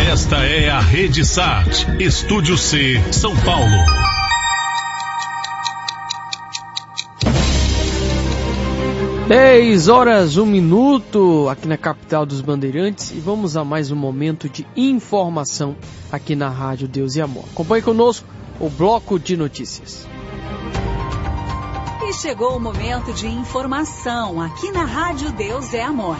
Esta é a Rede Sat, Estúdio C, São Paulo. Dez horas, 1 minuto, aqui na capital dos Bandeirantes, e vamos a mais um momento de informação aqui na Rádio Deus e Amor. Acompanhe conosco o Bloco de Notícias. E chegou o momento de informação aqui na Rádio Deus é Amor.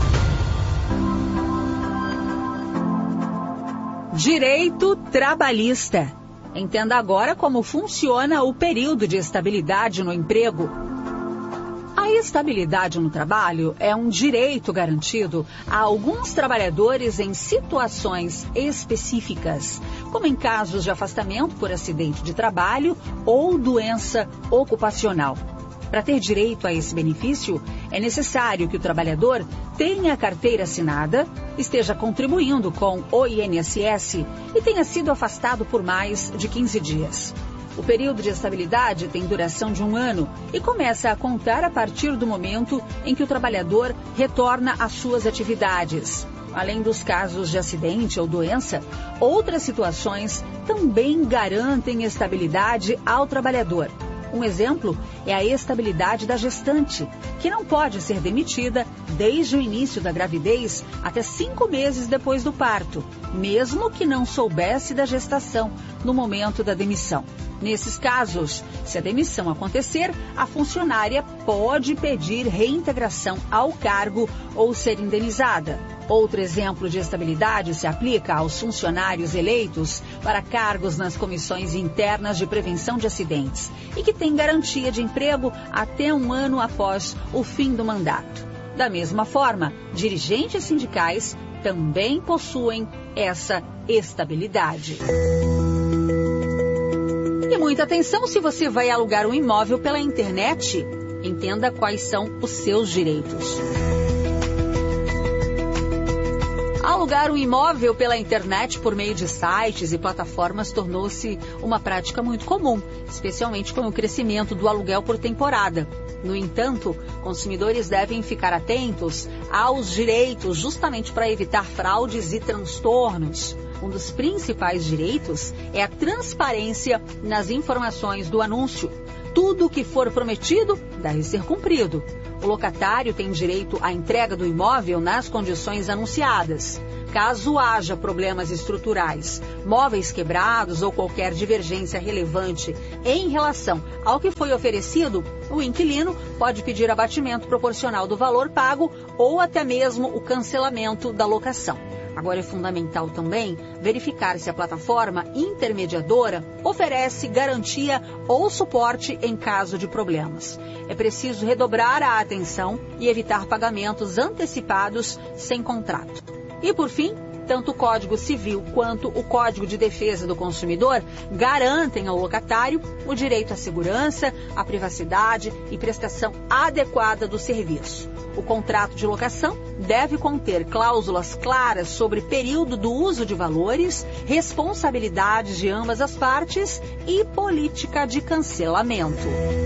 Direito trabalhista. Entenda agora como funciona o período de estabilidade no emprego. A estabilidade no trabalho é um direito garantido a alguns trabalhadores em situações específicas, como em casos de afastamento por acidente de trabalho ou doença ocupacional. Para ter direito a esse benefício, é necessário que o trabalhador tenha a carteira assinada, esteja contribuindo com o INSS e tenha sido afastado por mais de 15 dias. O período de estabilidade tem duração de 1 ano e começa a contar a partir do momento em que o trabalhador retorna às suas atividades. Além dos casos de acidente ou doença, outras situações também garantem estabilidade ao trabalhador. Um exemplo é a estabilidade da gestante, que não pode ser demitida desde o início da gravidez até 5 meses depois do parto, mesmo que não soubesse da gestação no momento da demissão. Nesses casos, se a demissão acontecer, a funcionária pode pedir reintegração ao cargo ou ser indenizada. Outro exemplo de estabilidade se aplica aos funcionários eleitos para cargos nas comissões internas de prevenção de acidentes e que têm garantia de emprego até 1 ano após o fim do mandato. Da mesma forma, dirigentes sindicais também possuem essa estabilidade. E muita atenção se você vai alugar um imóvel pela internet, entenda quais são os seus direitos. Alugar um imóvel pela internet por meio de sites e plataformas tornou-se uma prática muito comum, especialmente com o crescimento do aluguel por temporada. No entanto, consumidores devem ficar atentos aos direitos justamente para evitar fraudes e transtornos. Um dos principais direitos é a transparência nas informações do anúncio. Tudo o que for prometido deve ser cumprido. O locatário tem direito à entrega do imóvel nas condições anunciadas. Caso haja problemas estruturais, móveis quebrados ou qualquer divergência relevante em relação ao que foi oferecido, o inquilino pode pedir abatimento proporcional do valor pago ou até mesmo o cancelamento da locação. Agora é fundamental também verificar se a plataforma intermediadora oferece garantia ou suporte em caso de problemas. É preciso redobrar a atenção e evitar pagamentos antecipados sem contrato. E por fim, tanto o Código Civil quanto o Código de Defesa do Consumidor garantem ao locatário o direito à segurança, à privacidade e prestação adequada do serviço. O contrato de locação deve conter cláusulas claras sobre período do uso de valores, responsabilidades de ambas as partes e política de cancelamento.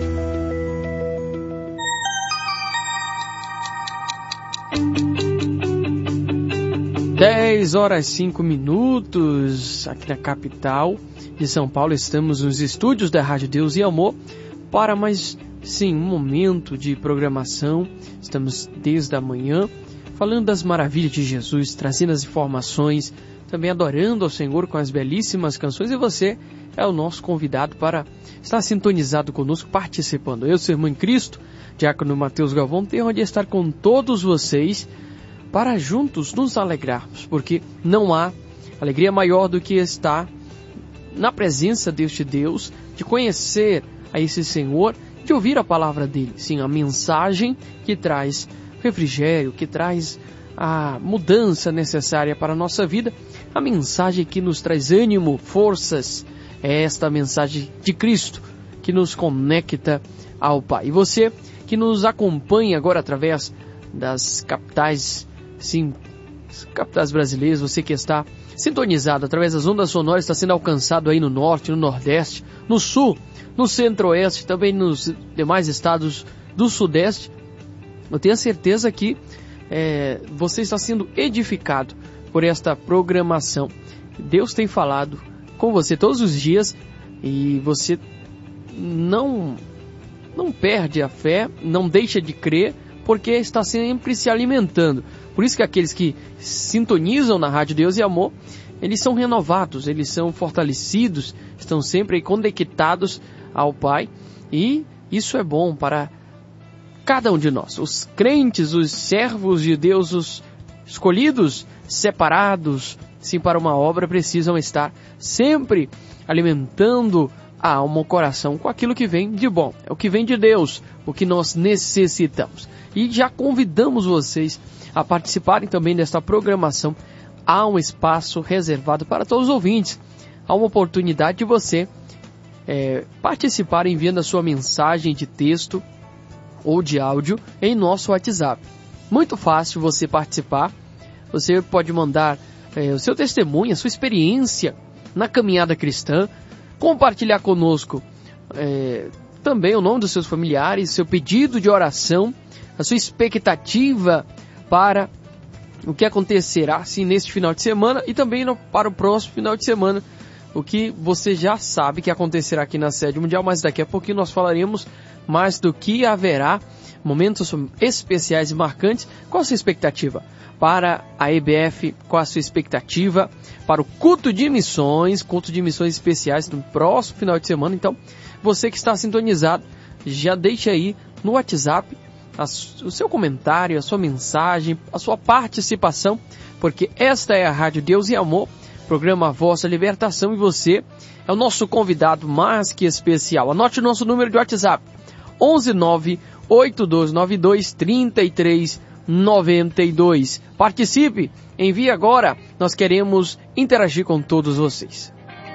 10h05 aqui na capital de São Paulo. Estamos nos estúdios da Rádio Deus e Amor para mais, sim, um momento de programação. Estamos desde a manhã falando das maravilhas de Jesus, trazendo as informações, também adorando ao Senhor com as belíssimas canções. E você é o nosso convidado para estar sintonizado conosco, participando. Eu, seu irmão em Cristo, Diácono Mateus Galvão, tenho de estar com todos vocês para juntos nos alegrarmos, porque não há alegria maior do que estar na presença deste Deus, de conhecer a esse Senhor, de ouvir a palavra dele. Sim, a mensagem que traz refrigério, que traz a mudança necessária para a nossa vida, a mensagem que nos traz ânimo, forças, é esta mensagem de Cristo que nos conecta ao Pai. E você que nos acompanha agora através das capitais, sim, capitais brasileiras, você que está sintonizado através das ondas sonoras, está sendo alcançado aí no norte, no nordeste, no sul, no centro-oeste, também nos demais estados do sudeste. Eu tenho a certeza que você está sendo edificado por esta programação. Deus tem falado com você todos os dias e você não perde a fé, não deixa de crer, porque está sempre se alimentando. Por isso que aqueles que sintonizam na Rádio Deus e Amor, eles são renovados, eles são fortalecidos, estão sempre conectados ao Pai, e isso é bom para cada um de nós. Os crentes, os servos de Deus, os escolhidos, separados, sim, para uma obra, precisam estar sempre alimentando a alma, o coração, com aquilo que vem de bom. É o que vem de Deus, o que nós necessitamos. E já convidamos vocês a participarem também desta programação. Há um espaço reservado para todos os ouvintes. Há uma oportunidade de você participar enviando a sua mensagem de texto ou de áudio em nosso WhatsApp. Muito fácil você participar. Você pode mandar o seu testemunho, a sua experiência na caminhada cristã, compartilhar conosco também o nome dos seus familiares, seu pedido de oração, a sua expectativa para o que acontecerá sim, neste final de semana e também para o próximo final de semana, o que você já sabe que acontecerá aqui na Sede Mundial, mas daqui a pouquinho nós falaremos mais do que haverá, momentos especiais e marcantes. Qual a sua expectativa para a EBF? Qual a sua expectativa para o culto de missões especiais no próximo final de semana? Então, você que está sintonizado, já deixa aí no WhatsApp o seu comentário, a sua mensagem, a sua participação, porque esta é a Rádio Deus e Amor, programa Vossa Libertação, e você é o nosso convidado mais que especial. Anote o nosso número de WhatsApp, 119-8292-3392. Participe, envie agora, nós queremos interagir com todos vocês.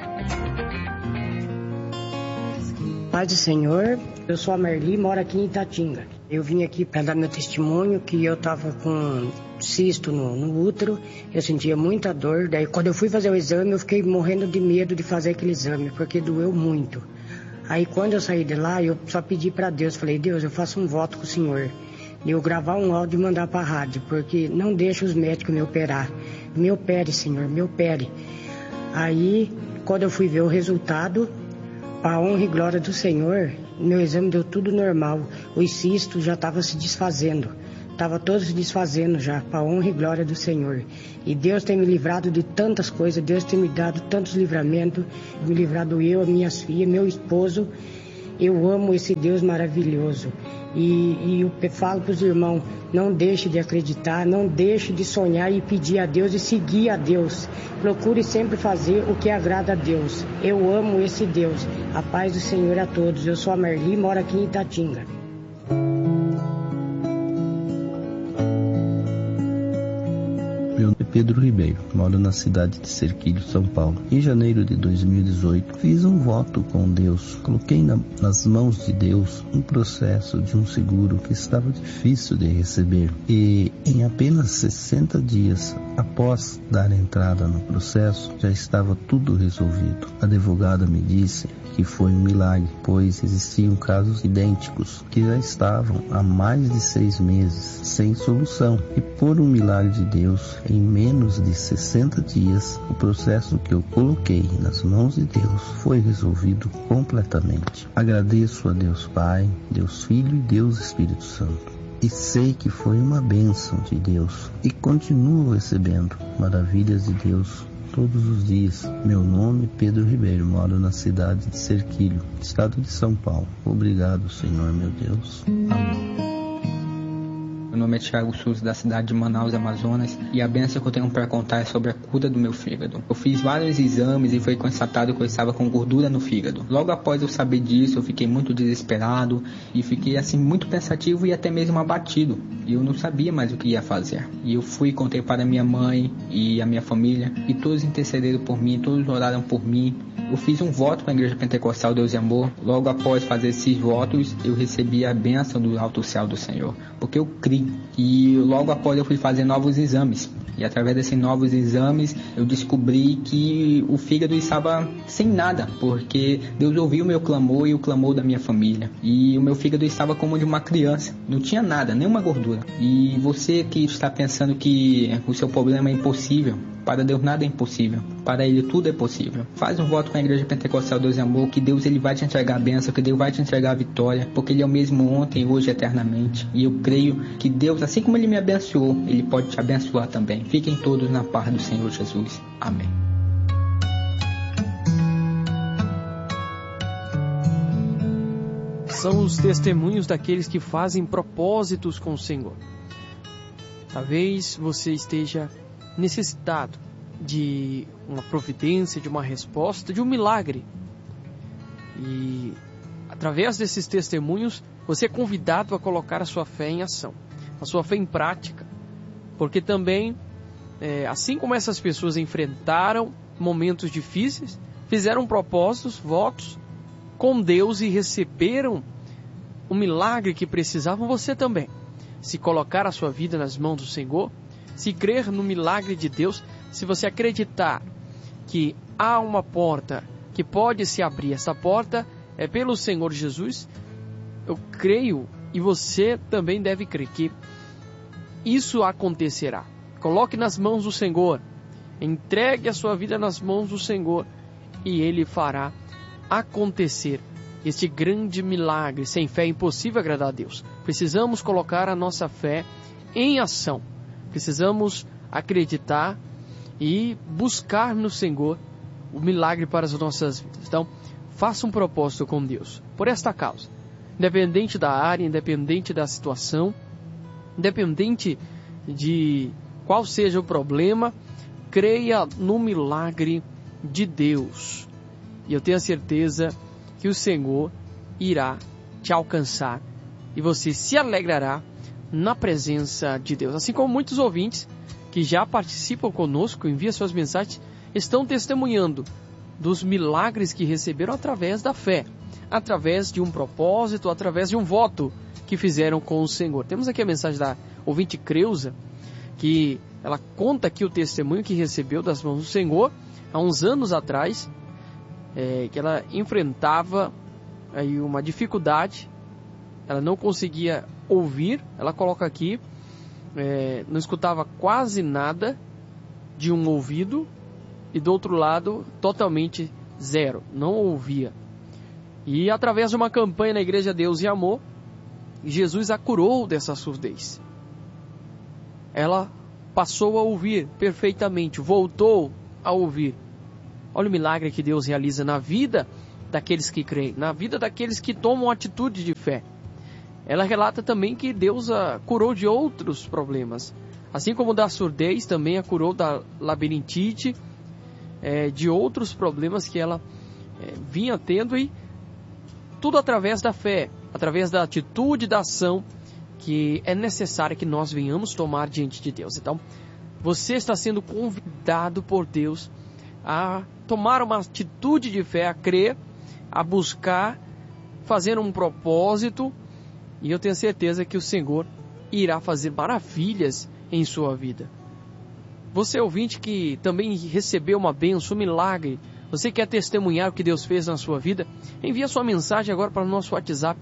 Paz do Senhor, eu sou a Merli, moro aqui em Itatinga. Eu vim aqui para dar meu testemunho que eu estava com cisto no útero, eu sentia muita dor. Daí quando eu fui fazer o exame, eu fiquei morrendo de medo de fazer aquele exame, porque doeu muito. Aí quando eu saí de lá, eu só pedi para Deus, falei, Deus, eu faço um voto com o Senhor, de eu gravar um áudio e mandar para a rádio, porque não deixa os médicos me operar. Me opere, Senhor, me opere. Aí quando eu fui ver o resultado, para a honra e glória do Senhor, meu exame deu tudo normal. Os cistos já estavam se desfazendo. Estava todos se desfazendo já, para a honra e glória do Senhor. E Deus tem me livrado de tantas coisas, Deus tem me dado tantos livramentos, me livrado eu, as minhas filhas, meu esposo. Eu amo esse Deus maravilhoso. E eu falo para os irmãos, não deixe de acreditar, não deixe de sonhar e pedir a Deus e seguir a Deus. Procure sempre fazer o que agrada a Deus. Eu amo esse Deus. A paz do Senhor a todos. Eu sou a Merli, moro aqui em Itatinga. Meu nome é Pedro Ribeiro, moro na cidade de Cerquilho, São Paulo. Em janeiro de 2018, fiz um voto com Deus. Coloquei nas mãos de Deus um processo de um seguro que estava difícil de receber. E em apenas 60 dias após dar entrada no processo, já estava tudo resolvido. A advogada me disse que foi um milagre, pois existiam casos idênticos que já estavam há mais de 6 meses sem solução. E por um milagre de Deus, em menos de 60 dias, o processo que eu coloquei nas mãos de Deus foi resolvido completamente. Agradeço a Deus Pai, Deus Filho e Deus Espírito Santo. E sei que foi uma bênção de Deus e continuo recebendo maravilhas de Deus todos os dias. Meu nome é Pedro Ribeiro, moro na cidade de Cerquilho, estado de São Paulo. Obrigado, Senhor, meu Deus. Amém. Meu nome é Thiago Souza, da cidade de Manaus, Amazonas, e a bênção que eu tenho para contar é sobre a cura do meu fígado. Eu fiz vários exames e foi constatado que eu estava com gordura no fígado. Logo após eu saber disso, eu fiquei muito desesperado e fiquei assim muito pensativo e até mesmo abatido. E eu não sabia mais o que ia fazer. E eu fui e contei para minha mãe e a minha família, e todos intercederam por mim, todos oraram por mim. Eu fiz um voto para a Igreja Pentecostal Deus e Amor. Logo após fazer esses votos, eu recebi a bênção do alto céu do Senhor, porque eu criei. E logo após eu fui fazer novos exames. E através desses novos exames, eu descobri que o fígado estava sem nada, porque Deus ouviu o meu clamor e o clamor da minha família. E o meu fígado estava como de uma criança, não tinha nada, nenhuma gordura. E você que está pensando que o seu problema é impossível, para Deus nada é impossível, para Ele tudo é possível. Faz um voto com a Igreja Pentecostal Deus e Amor, que Deus ele vai te entregar a bênção, que Deus vai te entregar a vitória, porque Ele é o mesmo ontem, hoje e eternamente. E eu creio que Deus, assim como Ele me abençoou, Ele pode te abençoar também. Fiquem todos na paz do Senhor Jesus. Amém. São os testemunhos daqueles que fazem propósitos com o Senhor. Talvez você esteja necessitado de uma providência, de uma resposta, de um milagre. E através desses testemunhos, você é convidado a colocar a sua fé em ação, a sua fé em prática. Porque também, assim como essas pessoas enfrentaram momentos difíceis, fizeram propósitos, votos com Deus e receberam o milagre que precisavam, você também. Se colocar a sua vida nas mãos do Senhor, se crer no milagre de Deus, se você acreditar que há uma porta que pode se abrir, essa porta é pelo Senhor Jesus, eu creio e você também deve crer que isso acontecerá. Coloque nas mãos do Senhor, entregue a sua vida nas mãos do Senhor e Ele fará acontecer este grande milagre. Sem fé é impossível agradar a Deus. Precisamos colocar a nossa fé em ação. Precisamos acreditar e buscar no Senhor o milagre para as nossas vidas. Então, faça um propósito com Deus por esta causa. Independente da área, independente da situação, independente de qual seja o problema, creia no milagre de Deus. E eu tenho a certeza que o Senhor irá te alcançar e você se alegrará na presença de Deus. Assim como muitos ouvintes que já participam conosco, enviam suas mensagens, estão testemunhando dos milagres que receberam através da fé, através de um propósito, através de um voto que fizeram com o Senhor. Temos aqui a mensagem da ouvinte Creuza, que ela conta aqui o testemunho que recebeu das mãos do Senhor há uns anos atrás, que ela enfrentava aí uma dificuldade, ela não conseguia ouvir, ela coloca aqui, não escutava quase nada de um ouvido e do outro lado totalmente zero, não ouvia. E através de uma campanha na Igreja Deus e Amor, Jesus a curou dessa surdez. Ela passou a ouvir perfeitamente, voltou a ouvir. Olha o milagre que Deus realiza na vida daqueles que creem, na vida daqueles que tomam atitude de fé. Ela relata também que Deus a curou de outros problemas. Assim como da surdez, também a curou da labirintite, de outros problemas que ela vinha tendo, e tudo através da fé, através da atitude, da ação que é necessária que nós venhamos tomar diante de Deus. Então, você está sendo convidado por Deus a tomar uma atitude de fé, a crer, a buscar, fazer um propósito, e eu tenho certeza que o Senhor irá fazer maravilhas em sua vida. Você ouvinte que também recebeu uma bênção, um milagre, você quer testemunhar o que Deus fez na sua vida? Envie a sua mensagem agora para o nosso WhatsApp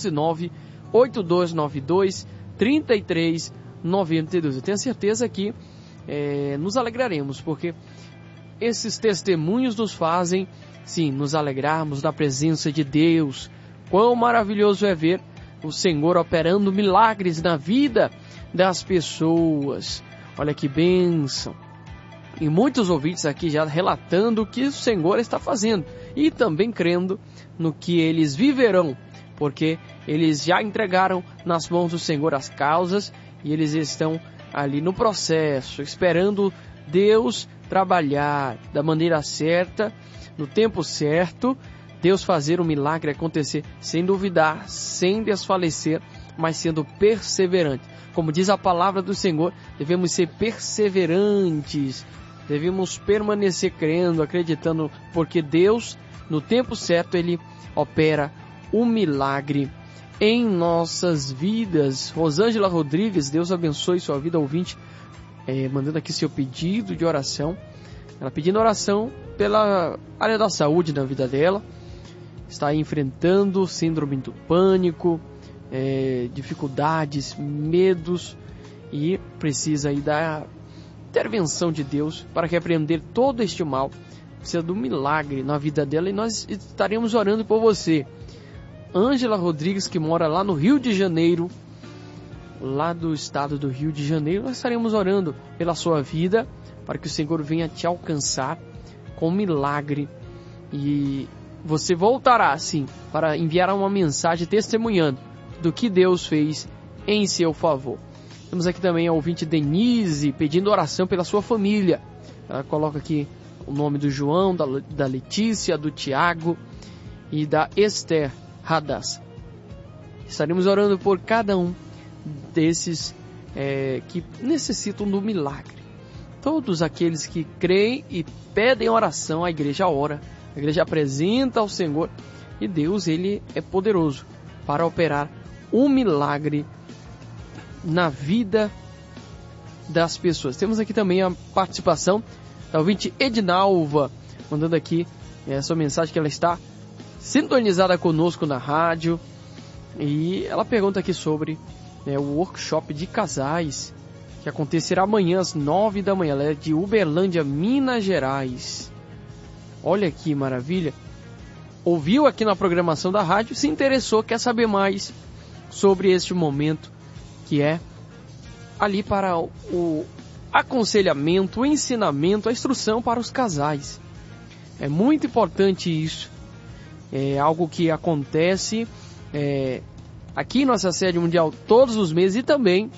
119-8292-3392. Eu tenho certeza que nos alegraremos, porque esses testemunhos nos fazem, sim, nos alegrarmos da presença de Deus. Quão maravilhoso é ver o Senhor operando milagres na vida das pessoas. Olha que bênção. E muitos ouvintes aqui já relatando o que o Senhor está fazendo e também crendo no que eles viverão, porque eles já entregaram nas mãos do Senhor as causas e eles estão ali no processo, esperando Deus trabalhar da maneira certa, no tempo certo, Deus fazer um milagre acontecer, sem duvidar, sem desfalecer, mas sendo perseverante. Como diz a palavra do Senhor, devemos ser perseverantes, devemos permanecer crendo, acreditando, porque Deus, no tempo certo, Ele opera um milagre em nossas vidas. Rosângela Rodrigues, Deus abençoe sua vida, ouvinte, mandando aqui seu pedido de oração. Ela pedindo oração pela área da saúde na vida dela. Está enfrentando síndrome do pânico, dificuldades, medos, e precisa aí da intervenção de Deus para repreender todo este mal. Precisa do milagre na vida dela, e nós estaremos orando por você. Ângela Rodrigues, que mora lá no Rio de Janeiro, lá do estado do Rio de Janeiro, nós estaremos orando pela sua vida, para que o Senhor venha te alcançar com milagre, e você voltará sim para enviar uma mensagem testemunhando do que Deus fez em seu favor. Temos aqui também a ouvinte Denise pedindo oração pela sua família. Ela coloca aqui o nome do João, da Letícia, do Tiago e da Esther Hadas. Estaremos orando por cada um desses que necessitam do milagre. Todos aqueles que creem e pedem oração, a igreja ora, a igreja apresenta ao Senhor, e Deus, Ele é poderoso para operar um milagre na vida das pessoas. Temos aqui também a participação da ouvinte Edinalva, mandando aqui essa mensagem, que ela está sintonizada conosco na rádio, e ela pergunta aqui sobre o workshop de casais que acontecerá amanhã às 9 da manhã. Ela é de Uberlândia, Minas Gerais. Olha que maravilha! Ouviu aqui na programação da rádio, se interessou, quer saber mais sobre este momento, que é ali para o aconselhamento, o ensinamento, a instrução para os casais. É muito importante isso. É algo que acontece aqui em nossa sede mundial todos os meses, e também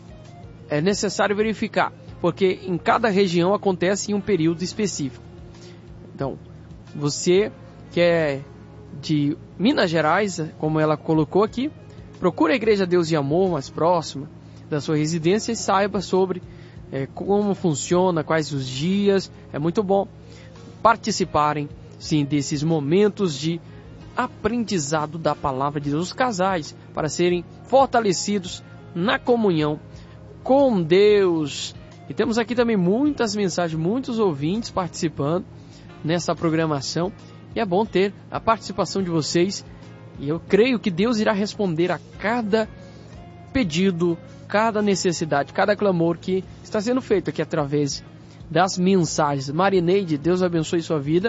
é necessário verificar, porque em cada região acontece em um período específico. Então, você que é de Minas Gerais, como ela colocou aqui, procure a Igreja Deus e Amor mais próxima da sua residência e saiba sobre como funciona, quais os dias. É muito bom participarem, sim, desses momentos de aprendizado da palavra de Deus, os casais, para serem fortalecidos na comunhão com Deus. E temos aqui também muitas mensagens, muitos ouvintes participando nessa programação, e é bom ter a participação de vocês, e eu creio que Deus irá responder a cada pedido, cada necessidade, cada clamor que está sendo feito aqui através das mensagens. Marineide, Deus abençoe sua vida.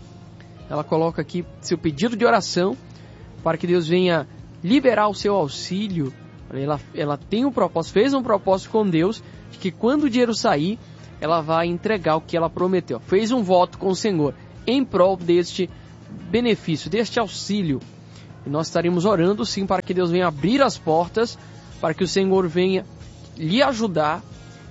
Ela coloca aqui seu pedido de oração para que Deus venha liberar o seu auxílio. Ela tem um propósito, fez um propósito com Deus, de que quando o dinheiro sair, ela vai entregar o que ela prometeu. Fez um voto com o Senhor em prol deste benefício, deste auxílio. E nós estaremos orando sim para que Deus venha abrir as portas, para que o Senhor venha lhe ajudar.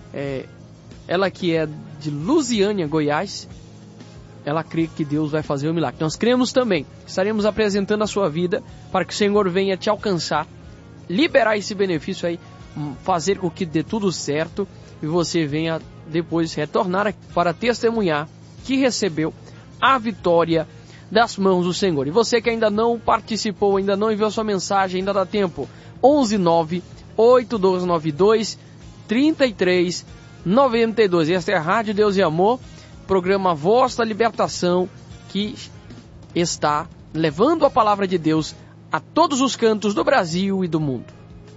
Ela que é de Lusiânia, Goiás, ela crê que Deus vai fazer o milagre. Nós cremos também. Estaremos apresentando a sua vida para que o Senhor venha te alcançar, liberar esse benefício aí, fazer com que dê tudo certo e você venha depois retornar para testemunhar que recebeu a vitória das mãos do Senhor. E você que ainda não participou, ainda não enviou sua mensagem, ainda dá tempo. 119-8292-3392. Esta é a Rádio Deus e Amor, programa Voz da Libertação, que está levando a palavra de Deus a todos os cantos do Brasil e do mundo.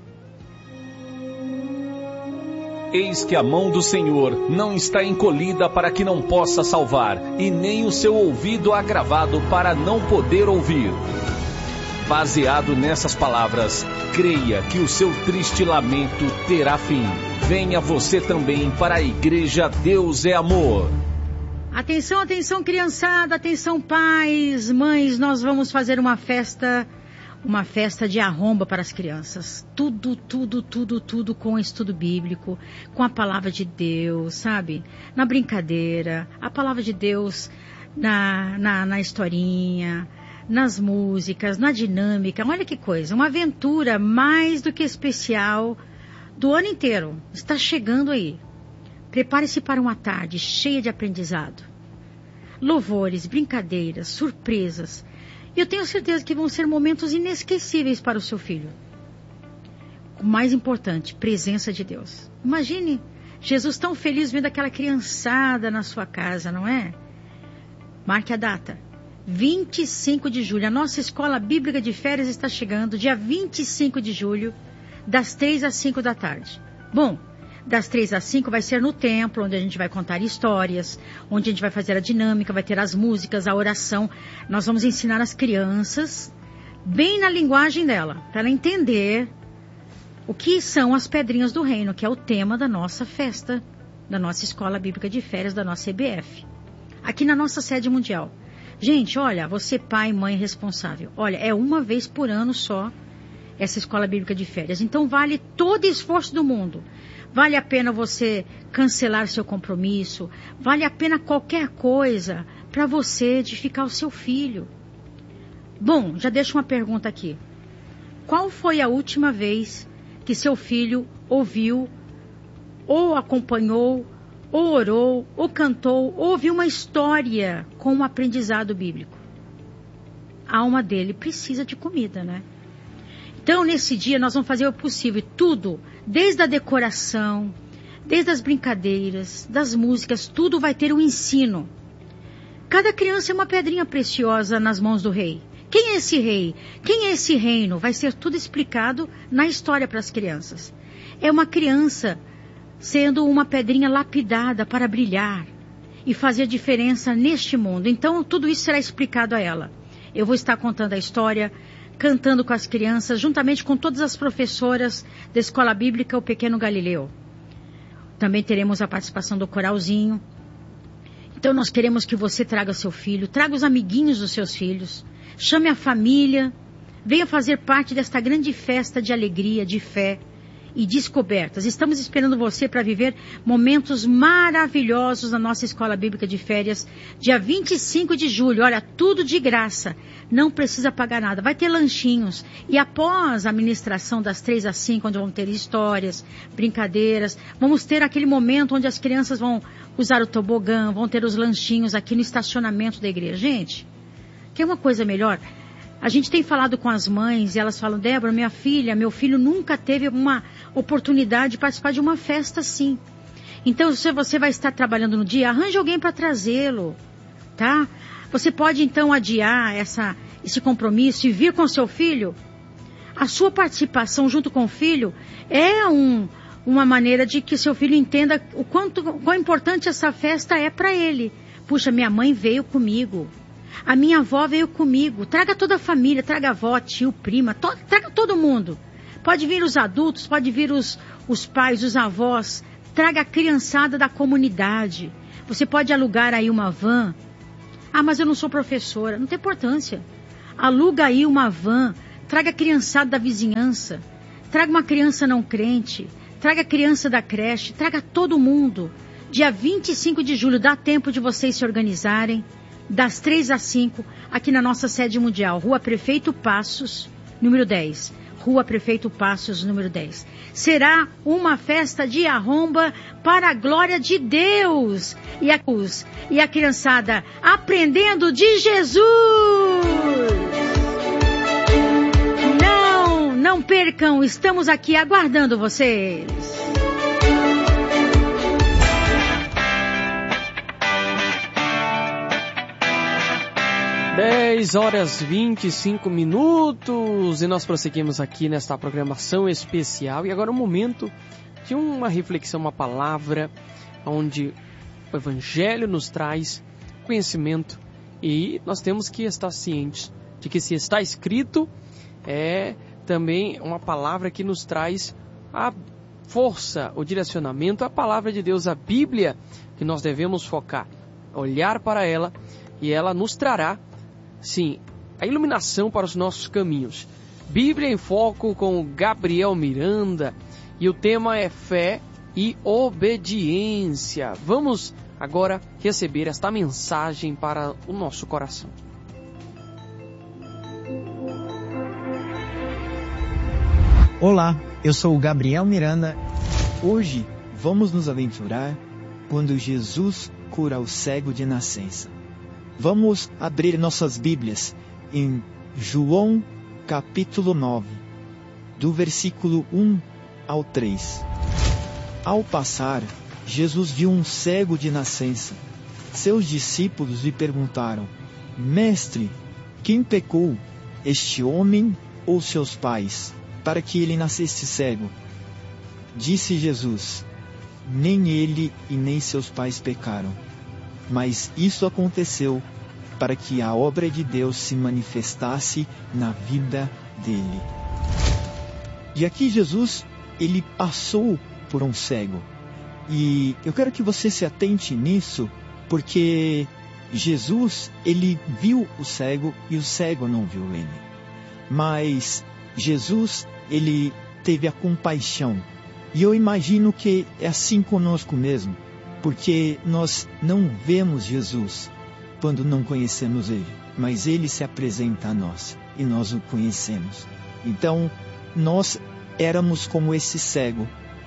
Eis que a mão do Senhor não está encolhida para que não possa salvar, e nem o seu ouvido agravado para não poder ouvir. Baseado nessas palavras, creia que o seu triste lamento terá fim. Venha você também para a Igreja Deus é Amor. Atenção, atenção, criançada, atenção, pais, mães, nós vamos fazer uma festa de arromba para as crianças. Tudo com estudo bíblico, com a palavra de Deus, sabe? Na brincadeira, a palavra de Deus na historinha, nas músicas, na dinâmica. Olha que coisa, uma aventura mais do que especial do ano inteiro. Está chegando aí. Prepare-se para uma tarde cheia de aprendizado. Louvores, brincadeiras, surpresas. E eu tenho certeza que vão ser momentos inesquecíveis para o seu filho. O mais importante, presença de Deus. Imagine Jesus tão feliz vendo aquela criançada na sua casa, não é? Marque a data. 25 de julho. A nossa escola bíblica de férias está chegando, dia 25 de julho, das 3 às 5 da tarde. Bom, das 3 às 5 vai ser no templo, onde a gente vai contar histórias, onde a gente vai fazer a dinâmica, vai ter as músicas, a oração. Nós vamos ensinar as crianças bem na linguagem dela, para ela entender o que são as pedrinhas do reino, que é o tema da nossa festa, da nossa escola bíblica de férias, da nossa EBF, aqui na nossa sede mundial. Gente, olha, você pai, mãe responsável, olha, é uma vez por ano só essa escola bíblica de férias. Então vale todo esforço do mundo. Vale a pena você cancelar seu compromisso, vale a pena qualquer coisa para você edificar o seu filho. Bom, já deixo uma pergunta aqui. Qual foi a última vez que seu filho ouviu, ou acompanhou, ou orou, ou cantou, ou ouviu uma história com um aprendizado bíblico? A alma dele precisa de comida, né? Então, nesse dia, nós vamos fazer o possível, tudo, desde a decoração, desde as brincadeiras, das músicas, tudo vai ter um ensino. Cada criança é uma pedrinha preciosa nas mãos do rei. Quem é esse rei? Quem é esse reino? Vai ser tudo explicado na história para as crianças. É uma criança sendo uma pedrinha lapidada para brilhar e fazer diferença neste mundo. Então, tudo isso será explicado a ela. Eu vou estar contando a história, cantando com as crianças, juntamente com todas as professoras da Escola Bíblica O Pequeno Galileu. Também teremos a participação do coralzinho. Então, nós queremos que você traga seu filho, traga os amiguinhos dos seus filhos, chame a família, venha fazer parte desta grande festa de alegria, de fé e descobertas. Estamos esperando você para viver momentos maravilhosos na nossa Escola Bíblica de Férias, dia 25 de julho. Olha, tudo de graça, não precisa pagar nada. Vai ter lanchinhos e após a ministração das 3 às 5, onde vão ter histórias, brincadeiras, vamos ter aquele momento onde as crianças vão usar o tobogã, vão ter os lanchinhos aqui no estacionamento da igreja. Gente, quer uma coisa melhor? A gente tem falado com as mães e elas falam: Débora, minha filha, meu filho nunca teve uma oportunidade de participar de uma festa assim. Então, se você vai estar trabalhando no dia, arranje alguém para trazê-lo, tá? Você pode então adiar esse compromisso e vir com seu filho. A sua participação junto com o filho é uma maneira de que seu filho entenda quão importante essa festa é para ele. Puxa, minha mãe veio comigo. A minha avó veio comigo. Traga toda a família, traga avó, tio, prima, traga todo mundo. Pode vir os adultos, pode vir os pais, os avós. Traga a criançada da comunidade. Você pode alugar aí uma van. Ah, mas eu não sou professora. Não tem importância. Aluga aí uma van. Traga a criançada da vizinhança. Traga uma criança não crente. Traga a criança da creche. Traga todo mundo. Dia 25 de julho, dá tempo de vocês se organizarem. Das 3 às 5, aqui na nossa sede mundial, Rua Prefeito Passos, número 10. Rua Prefeito Passos, número 10. Será uma festa de arromba para a glória de Deus. E a criançada aprendendo de Jesus. Não percam, estamos aqui aguardando vocês. 10h25 e nós prosseguimos aqui nesta programação especial. E agora é o momento de uma reflexão, uma palavra, onde o Evangelho nos traz conhecimento e nós temos que estar cientes de que se está escrito é também uma palavra que nos traz a força, o direcionamento, a palavra de Deus, a Bíblia, que nós devemos focar, olhar para ela e ela nos trará, sim, a iluminação para os nossos caminhos. Bíblia em Foco com Gabriel Miranda e o tema é fé e obediência. Vamos agora receber esta mensagem para o nosso coração. Olá, eu sou o Gabriel Miranda. Hoje vamos nos aventurar quando Jesus cura o cego de nascença. Vamos abrir nossas Bíblias em João capítulo 9, do versículo 1 ao 3. Ao passar Jesus viu um cego de nascença. Seus discípulos lhe perguntaram: Mestre, quem pecou, este homem ou seus pais, para que ele nascesse cego? Disse Jesus: nem ele e nem seus pais pecaram, mas isso aconteceu para que a obra de Deus se manifestasse na vida dele. E aqui Jesus, ele passou por um cego. E eu quero que você se atente nisso, porque Jesus, ele viu o cego e o cego não viu ele. Mas Jesus, ele teve a compaixão. E eu imagino que é assim conosco mesmo, porque nós não vemos Jesus quando não conhecemos ele, mas ele se apresenta a nós e nós o conhecemos. Então, nós éramos como esse cego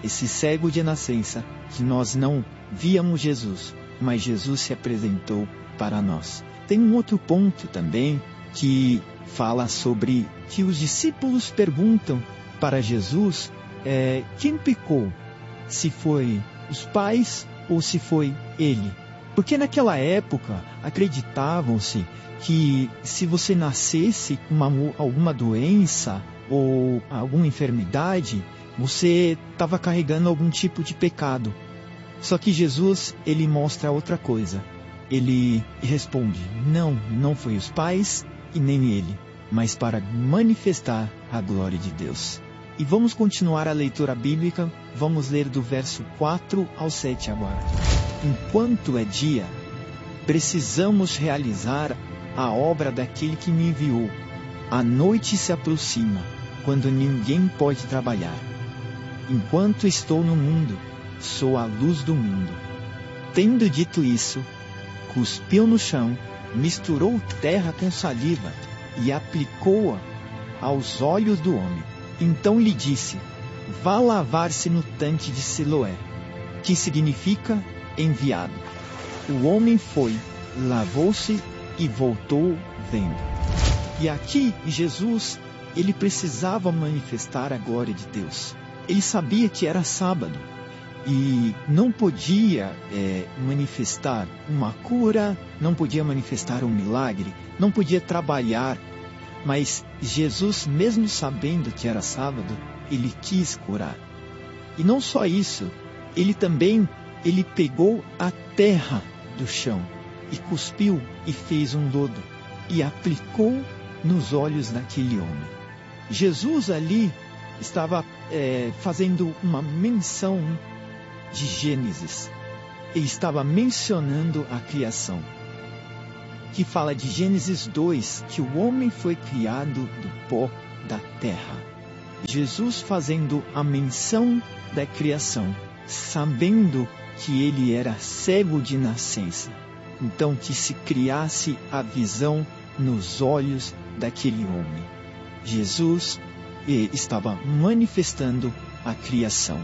de nascença, que nós não víamos Jesus, mas Jesus se apresentou para nós. Tem um outro ponto também que fala sobre que os discípulos perguntam para Jesus quem pecou, se foi os pais ou se foi ele. Porque naquela época acreditavam-se que se você nascesse com alguma doença ou alguma enfermidade, você estava carregando algum tipo de pecado. Só que Jesus, ele mostra outra coisa. Ele responde: não foi os pais e nem ele, mas para manifestar a glória de Deus. E vamos continuar a leitura bíblica, vamos ler do verso 4 ao 7 agora. Enquanto é dia, precisamos realizar a obra daquele que me enviou. A noite se aproxima, quando ninguém pode trabalhar. Enquanto estou no mundo, sou a luz do mundo. Tendo dito isso, cuspiu no chão, misturou terra com saliva e aplicou-a aos olhos do homem. Então lhe disse: vá lavar-se no tanque de Siloé, que significa enviado. O homem foi, lavou-se e voltou vendo. E aqui Jesus, ele precisava manifestar a glória de Deus. Ele sabia que era sábado e não podia manifestar uma cura, não podia manifestar um milagre, não podia trabalhar. Mas Jesus, mesmo sabendo que era sábado, ele quis curar. E não só isso, ele pegou a terra do chão e cuspiu e fez um lodo e aplicou nos olhos daquele homem. Jesus ali estava fazendo uma menção de Gênesis. Ele estava mencionando a criação, que fala de Gênesis 2, que o homem foi criado do pó da terra. Jesus fazendo a menção da criação, sabendo que ele era cego de nascença. Então que se criasse a visão nos olhos daquele homem. Jesus estava manifestando a criação.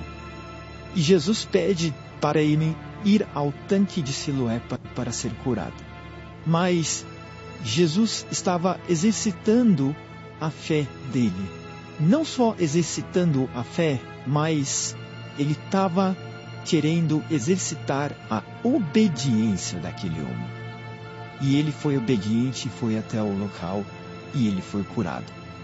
E Jesus pede para ele ir ao tanque de Siloé para ser curado. Mas Jesus estava exercitando a fé dele. Não só exercitando a fé, mas ele estava querendo exercitar a obediência daquele homem. E ele foi obediente, foi até o local e ele foi curado.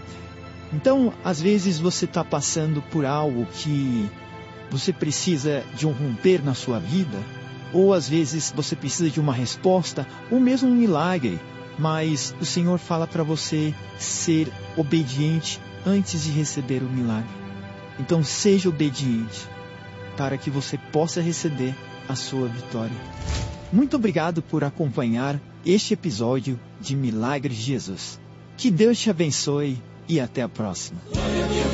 Então, às vezes você está passando por algo que você precisa de um romper na sua vida, ou às vezes você precisa de uma resposta, ou mesmo um milagre, mas o Senhor fala para você ser obediente antes de receber o milagre. Então seja obediente, para que você possa receber a sua vitória. Muito obrigado por acompanhar este episódio de Milagres de Jesus. Que Deus te abençoe e até a próxima.